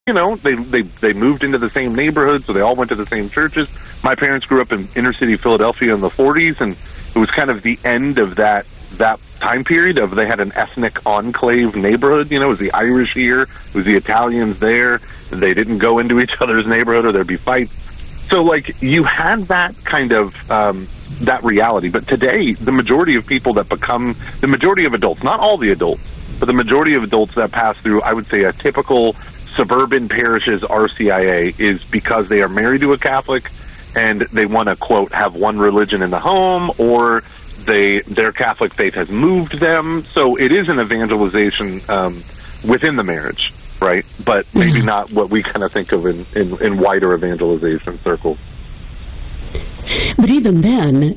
they moved into the same neighborhood, so they all went to the same churches. My parents grew up in inner city Philadelphia in the 40s, and it was kind of the end of that time period of they had an ethnic enclave neighborhood. It was the Irish here, it was the Italians there. They didn't go into each other's neighborhood or there'd be fights. So, you had that kind of that reality. But today, the majority of people that become, the majority of adults, not all the adults, but the majority of adults that pass through, I would say, a typical suburban parish's RCIA is because they are married to a Catholic and they want to, quote, have one religion in the home, or their Catholic faith has moved them. So it is an evangelization within the marriage, right? But maybe not what we kind of think of in wider evangelization circles. But even then,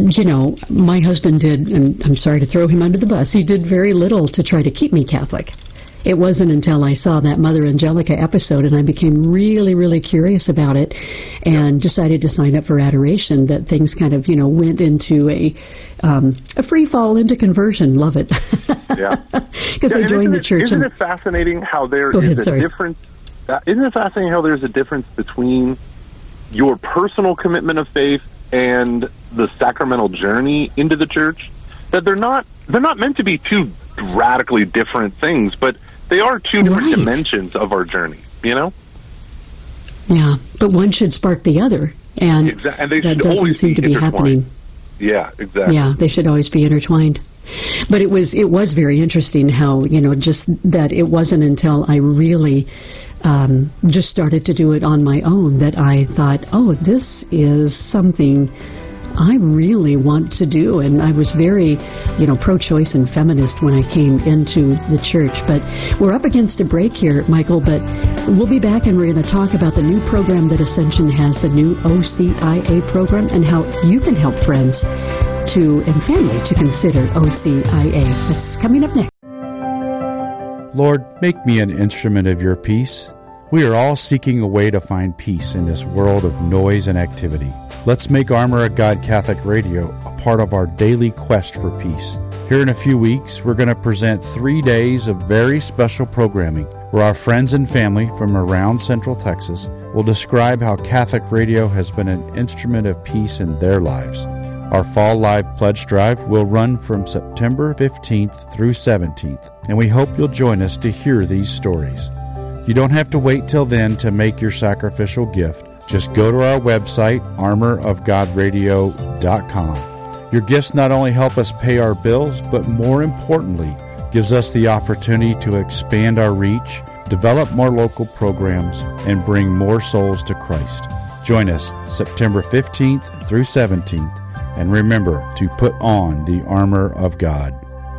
my husband did, and I'm sorry to throw him under the bus, he did very little to try to keep me Catholic. It wasn't until I saw that Mother Angelica episode and I became really, really curious about it and decided to sign up for adoration that things kind of, went into a free fall into conversion. Love it. Yeah. Because I joined the church. Isn't it fascinating how there is a difference? Isn't it fascinating how there's a difference between your personal commitment of faith and the sacramental journey into the church? That they're not meant to be two radically different things, but they are two different dimensions of our journey, Yeah, but one should spark the other, and they that doesn't seem to be happening. Yeah, exactly. Yeah, they should always be intertwined. But it was very interesting how, just that it wasn't until I really just started to do it on my own that I thought, oh, this is something I really want to do. And I was very, pro-choice and feminist when I came into the church. But we're up against a break here, Michael, but we'll be back and we're going to talk about the new program that Ascension has, the new OCIA program, and how you can help friends and family to consider OCIA. That's coming up next. Lord, make me an instrument of your peace. We are all seeking a way to find peace in this world of noise and activity. Let's make Armor of God Catholic Radio a part of our daily quest for peace. Here in a few weeks, we're going to present 3 days of very special programming where our friends and family from around Central Texas will describe how Catholic radio has been an instrument of peace in their lives. Our Fall Live Pledge Drive will run from September 15th through 17th, and we hope you'll join us to hear these stories. You don't have to wait till then to make your sacrificial gift. Just go to our website, armorofgodradio.com. Your gifts not only help us pay our bills, but more importantly, gives us the opportunity to expand our reach, develop more local programs, and bring more souls to Christ. Join us September 15th through 17th, and remember to put on the armor of God.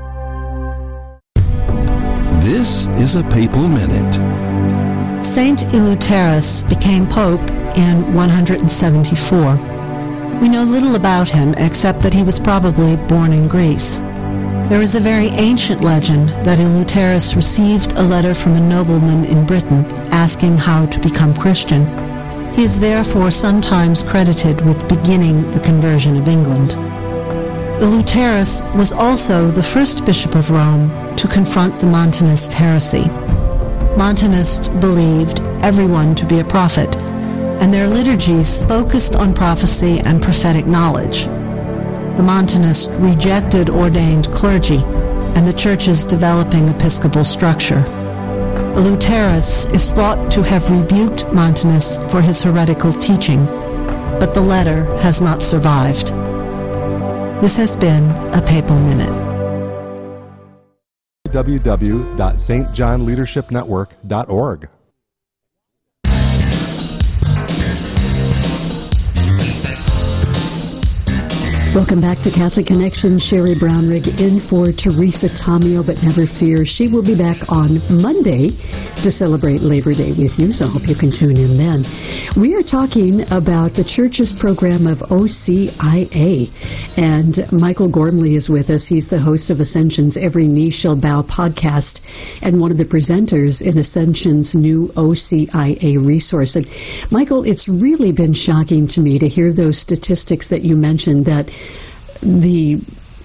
This is a Papal Minute. Saint Eleuterus became Pope in 174. We know little about him except that he was probably born in Greece. There is a very ancient legend that Eleuterus received a letter from a nobleman in Britain asking how to become Christian. He is therefore sometimes credited with beginning the conversion of England. Eleuterus was also the first bishop of Rome to confront the Montanist heresy. Montanists believed everyone to be a prophet, and their liturgies focused on prophecy and prophetic knowledge. The Montanists rejected ordained clergy and the Church's developing episcopal structure. Eleuterus is thought to have rebuked Montanists for his heretical teaching, but the letter has not survived. This has been a Papal Minute. www.stjohnleadershipnetwork.org. Welcome back to Catholic Connection. Sherry Brownrigg in for Teresa Tomeo, but never fear, she will be back on Monday to celebrate Labor Day with you, so I hope you can tune in then. We are talking about the Church's program of OCIA, and Michael Gormley is with us. He's the host of Ascension's Every Knee Shall Bow podcast and one of the presenters in Ascension's new OCIA resource. And Michael, it's really been shocking to me to hear those statistics that you mentioned, that the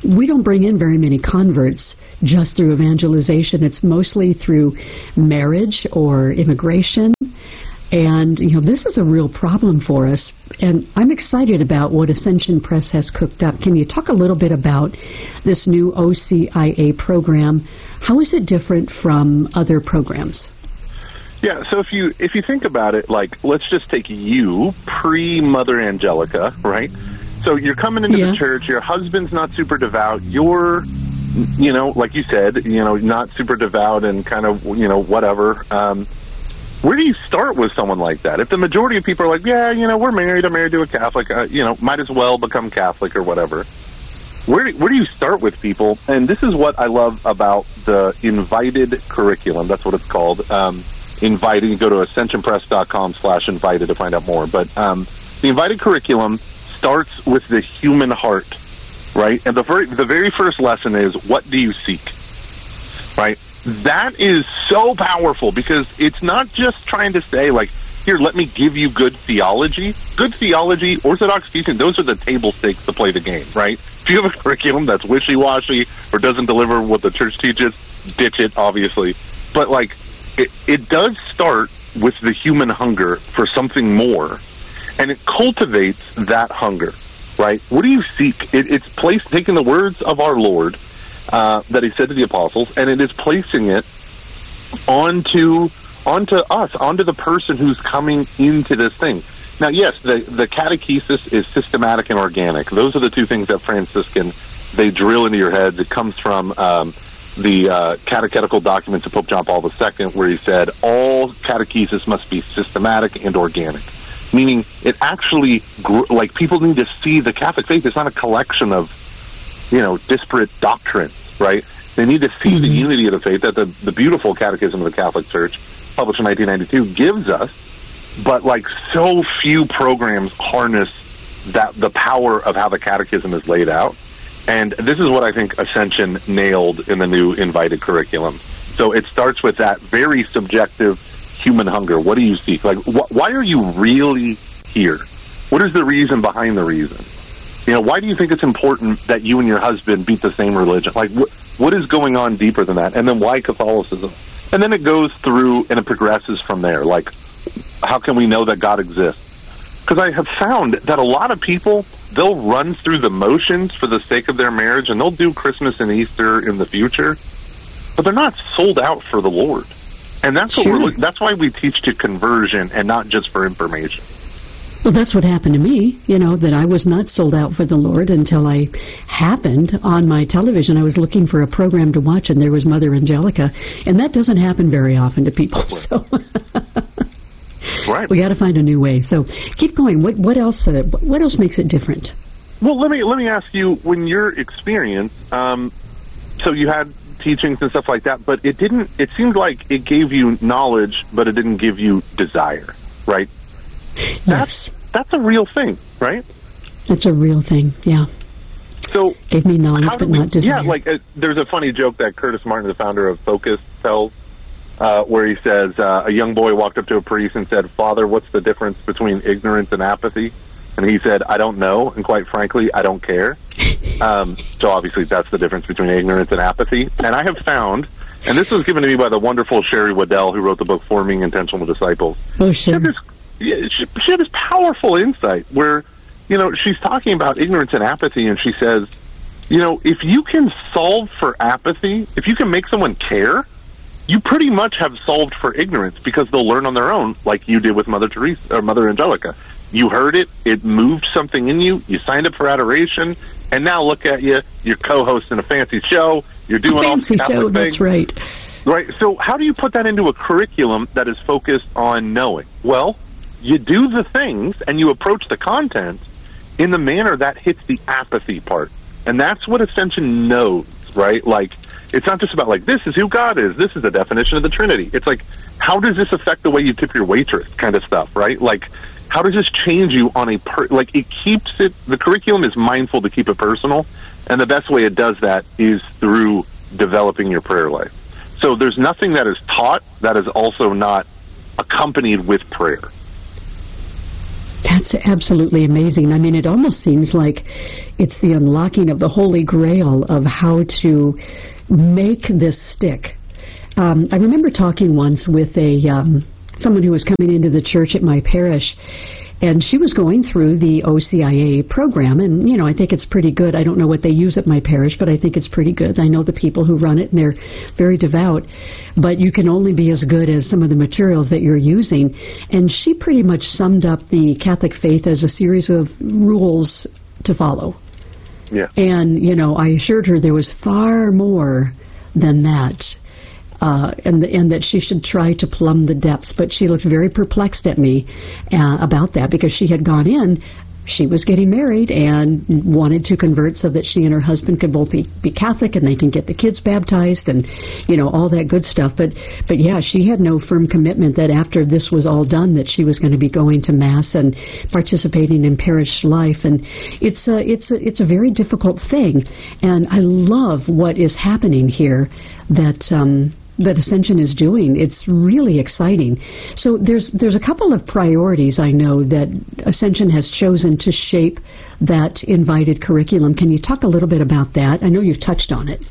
we don't bring in very many converts just through evangelization. It's mostly through marriage or immigration. And, this is a real problem for us. And I'm excited about what Ascension Press has cooked up. Can you talk a little bit about this new OCIA program? How is it different from other programs? Yeah, so if you think about it, like, let's just take you, pre-Mother Angelica, right? So you're coming into the church, your husband's not super devout, you're, like you said, not super devout and kind of, whatever. Where do you start with someone like that? If the majority of people are like, we're married, I'm married to a Catholic, might as well become Catholic or whatever. Where do you start with people? And this is what I love about the invited curriculum. That's what it's called. Invited. You go to ascensionpress.com/invited to find out more. But the invited curriculum starts with the human heart, right? And the very first lesson is, what do you seek, right? That is so powerful, because it's not just trying to say, like, here, let me give you good theology. Good theology, orthodox teaching, those are the table stakes to play the game, right? If you have a curriculum that's wishy-washy or doesn't deliver what the church teaches, ditch it, obviously. But, like, it does start with the human hunger for something more, and it cultivates that hunger, right? What do you seek? It's taking the words of our Lord that he said to the apostles, and it is placing it onto us, onto the person who's coming into this thing. Now, yes, the catechesis is systematic and organic. Those are the two things that Franciscan, they drill into your heads. It comes from the catechetical documents of Pope John Paul II, where he said all catechesis must be systematic and organic, meaning it actually, like, people need to see the Catholic faith. It's not a collection of, disparate doctrines, right? They need to see the unity of the faith that the beautiful Catechism of the Catholic Church, published in 1992, gives us. But, like, so few programs harness the power of how the Catechism is laid out. And this is what I think Ascension nailed in the new invited curriculum. So it starts with that very subjective human hunger. What do you seek? Like, why are you really here? What is the reason behind the reason? Why do you think it's important that you and your husband beat the same religion? Like, what is going on deeper than that? And then why Catholicism? And then it goes through and it progresses from there. Like, how can we know that God exists? Because I have found that a lot of people, they'll run through the motions for the sake of their marriage, and they'll do Christmas and Easter in the future, but they're not sold out for the Lord. And that's that's why we teach to conversion and not just for information. Well, that's what happened to me, that I was not sold out for the Lord until I happened on my television. I was looking for a program to watch, and there was Mother Angelica, and that doesn't happen very often to people. So right. We got to find a new way. So keep going. What else makes it different? Well, let me ask you, when your experience, so you had teachings and stuff like that, but it seemed like it gave you knowledge, but it didn't give you desire, right? Yes. That's a real thing, right? It's a real thing, yeah. So gave me knowledge, but not desire. Yeah, like there's a funny joke that Curtis Martin, the founder of Focus, tells, where he says, a young boy walked up to a priest and said, "Father, what's the difference between ignorance and apathy?" And he said, "I don't know, and quite frankly, I don't care." So obviously that's the difference between ignorance and apathy. And I have found, and this was given to me by the wonderful Sherry Waddell, who wrote the book Forming Intentional Disciples. Oh, sure. She had this powerful insight where, she's talking about ignorance and apathy, and she says, if you can solve for apathy, if you can make someone care, you pretty much have solved for ignorance, because they'll learn on their own, like you did with Mother Teresa or Mother Angelica. You heard it moved something in you, you signed up for adoration, and now look at you, you're co-hosting a fancy show, you're doing all this Catholic things. That's right. Right, so how do you put that into a curriculum that is focused on knowing? Well, you do the things and you approach the content in the manner that hits the apathy part. And that's what Ascension knows, right? Like, it's not just about, like, this is who God is, this is the definition of the Trinity. It's like, how does this affect the way you tip your waitress kind of stuff, right? Like, how does this change you on a it keeps it, the curriculum is mindful to keep it personal, and the best way it does that is through developing your prayer life. So there's nothing that is taught that is also not accompanied with prayer. That's absolutely amazing. I mean, it almost seems like it's the unlocking of the Holy Grail of how to make this stick. I remember talking once with someone who was coming into the church at my parish, and she was going through the OCIA program, and, I think it's pretty good. I don't know what they use at my parish, but I think it's pretty good. I know the people who run it, and they're very devout, but you can only be as good as some of the materials that you're using. And she pretty much summed up the Catholic faith as a series of rules to follow. Yeah. And, I assured her there was far more than that. And that she should try to plumb the depths. But she looked very perplexed at me about that, because she had gone in, she was getting married and wanted to convert so that she and her husband could both be Catholic and they can get the kids baptized and, all that good stuff. But yeah, she had no firm commitment that after this was all done that she was going to be going to Mass and participating in parish life. And it's a very difficult thing. And I love what is happening here that Ascension is doing. It's really exciting. So there's a couple of priorities I know that Ascension has chosen to shape that invited curriculum. Can you talk a little bit about that? I know you've touched on it.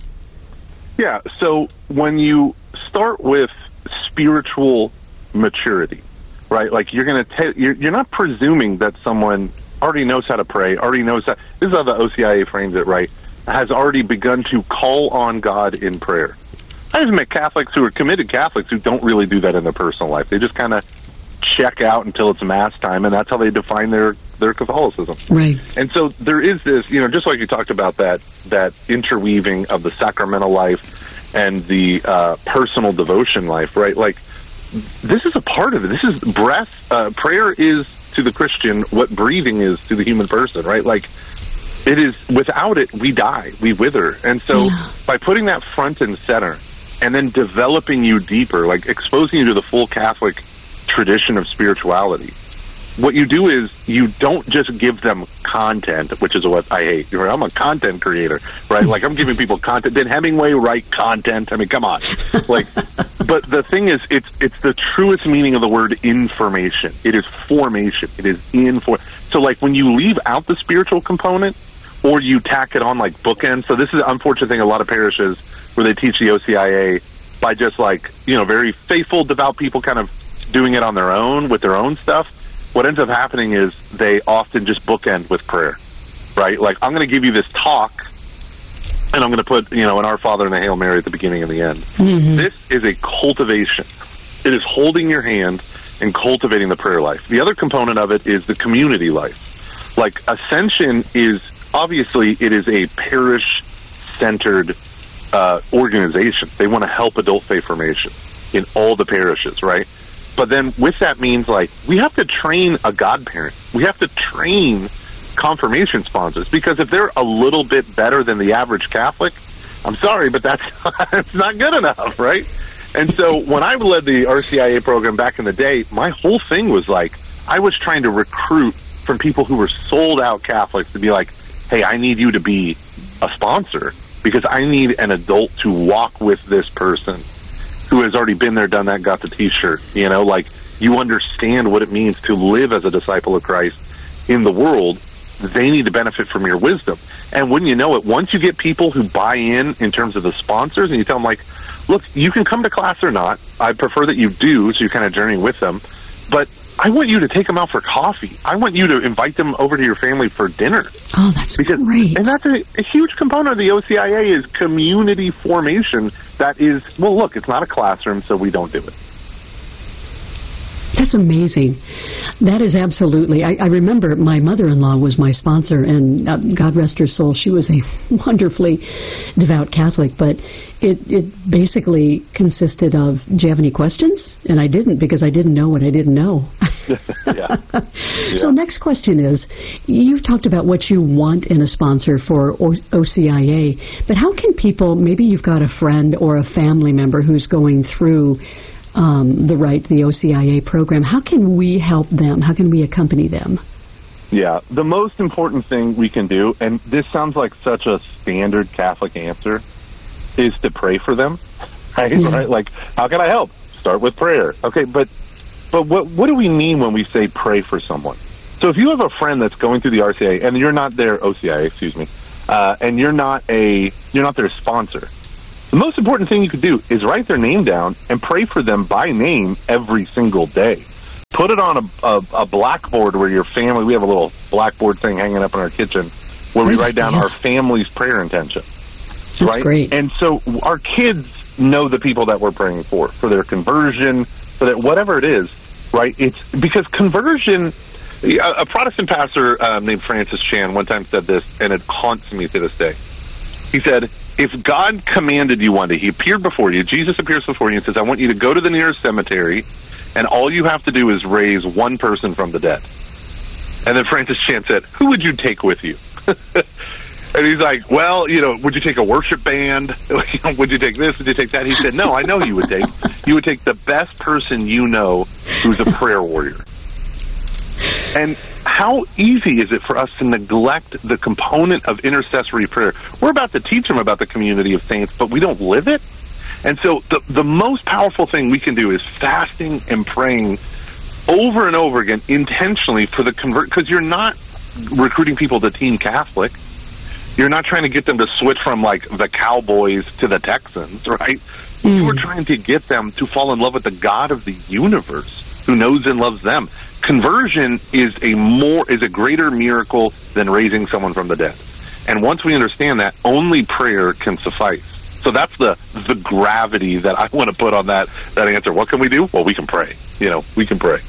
Yeah, so when you start with spiritual maturity, right? Like you're not presuming that someone already knows how to pray, already knows that, this is how the OCIA frames it, right? Has already begun to call on God in prayer. I've met Catholics who are committed Catholics who don't really do that in their personal life. They just kind of check out until it's Mass time, and that's how they define their Catholicism. Right. And so there is this, just like you talked about that interweaving of the sacramental life and the personal devotion life, right? Like, this is a part of it. This is breath. Prayer is to the Christian what breathing is to the human person, right? Like, it is, without it, we die, we wither. And so by putting that front and center, and then developing you deeper, like exposing you to the full Catholic tradition of spirituality, what you do is you don't just give them content, which is what I hate. I'm a content creator, right? Like, I'm giving people content. Did Hemingway write content? I mean, come on. Like, but the thing is, it's the truest meaning of the word information. It is formation. It is So, like, when you leave out the spiritual component, or you tack it on like bookends. So this is an unfortunate thing, a lot of parishes where they teach the OCIA by just like, very faithful, devout people kind of doing it on their own with their own stuff. What ends up happening is they often just bookend with prayer, right? Like, I'm going to give you this talk, and I'm going to put, an Our Father and a Hail Mary at the beginning and the end. Mm-hmm. This is a cultivation. It is holding your hand and cultivating the prayer life. The other component of it is the community life. Like, Ascension is, obviously, it is a parish-centered organization. They want to help adult faith formation in all the parishes, right? But then with that means, like, we have to train a godparent. We have to train confirmation sponsors, because if they're a little bit better than the average Catholic, I'm sorry, but that's not good enough, right? And so when I led the RCIA program back in the day, my whole thing was like, I was trying to recruit from people who were sold-out Catholics to be like, hey, I need you to be a sponsor, because I need an adult to walk with this person who has already been there, done that, got the T-shirt. Like, you understand what it means to live as a disciple of Christ in the world. They need to benefit from your wisdom. And wouldn't you know it, once you get people who buy in terms of the sponsors, and you tell them, like, look, you can come to class or not. I prefer that you do, so you're kind of journeying with them. But I want you to take them out for coffee. I want you to invite them over to your family for dinner. Oh, that's great. And that's a huge component of the OCIA is community formation. That is, well, look, it's not a classroom, so we don't do it. That's amazing. That is absolutely. I remember my mother-in-law was my sponsor, and God rest her soul, she was a wonderfully devout Catholic, but it basically consisted of, do you have any questions? And I didn't, because I didn't know what I didn't know. Yeah. So next question is, you've talked about what you want in a sponsor for OCIA, but how can people, maybe you've got a friend or a family member who's going through the OCIA program. How can we help them? How can we accompany them? Yeah, the most important thing we can do, and this sounds like such a standard Catholic answer, is to pray for them, right? Yeah. Right? Like, how can I help? Start with prayer. Okay, but what do we mean when we say pray for someone? So if you have a friend that's going through the RCIA and you're not their OCIA, and you're not their sponsor, the most important thing you could do is write their name down and pray for them by name every single day. Put it on a blackboard where your family, we have a little blackboard thing hanging up in our kitchen where we write down our family's prayer intention. That's great. And so our kids know the people that we're praying for their conversion, for that whatever it is, right? It's because conversion, a Protestant pastor named Francis Chan one time said this, and it haunts me to this day. He said, if God commanded you one day, he appeared before you, Jesus appears before you and says, I want you to go to the nearest cemetery, and all you have to do is raise one person from the dead. And then Francis Chan said, who would you take with you? And he's like, well, would you take a worship band? Would you take this? Would you take that? He said, no, I know you would take. You would take the best person you know who's a prayer warrior. And how easy is it for us to neglect the component of intercessory prayer? We're about to teach them about the community of saints, but we don't live it. And so the most powerful thing we can do is fasting and praying over and over again intentionally for the convert, because you're not recruiting people to Team Catholic. You're not trying to get them to switch from like the Cowboys to the Texans, right? You're trying to get them to fall in love with the God of the universe who knows and loves them. Conversion is a greater miracle than raising someone from the dead. And once we understand that, only prayer can suffice. So that's the gravity that I want to put on that answer. What can we do? Well, we can pray. We can pray.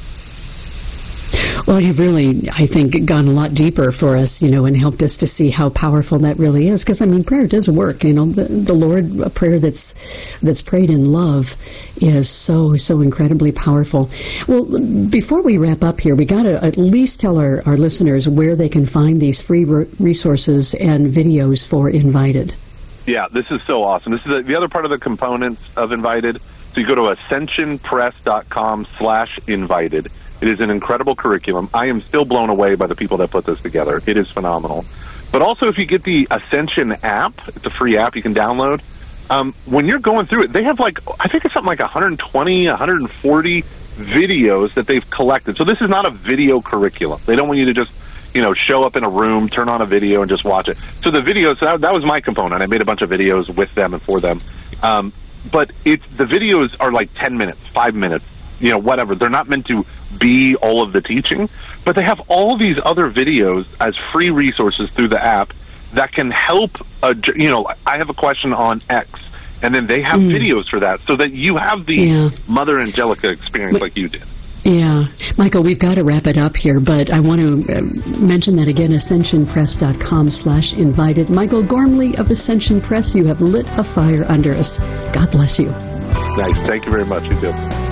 Well, you've really, I think, gone a lot deeper for us, and helped us to see how powerful that really is. Because, prayer does work. The Lord, a prayer that's prayed in love is so incredibly powerful. Well, before we wrap up here, we got to at least tell our listeners where they can find these free resources and videos for Invited. Yeah, this is so awesome. This is the other part of the components of Invited. So you go to ascensionpress.com/invited. It is an incredible curriculum. I am still blown away by the people that put this together. It is phenomenal. But also, if you get the Ascension app, it's a free app you can download. When you're going through it, they have I think it's something like 120, 140 videos that they've collected. So this is not a video curriculum. They don't want you to just, show up in a room, turn on a video, and just watch it. So the videos, that was my component. I made a bunch of videos with them and for them. But the videos are like 10 minutes, 5 minutes, whatever. They're not meant to be all of the teaching, but they have all these other videos as free resources through the app that can help. I have a question on X, and then they have videos for that, so that you have the Mother Angelica experience like you did. Yeah. Michael, we've got to wrap it up here, but I want to mention that again, ascensionpress.com/invited. Michael Gormley of Ascension Press, you have lit a fire under us. God bless you. Nice. Thank you very much. You too.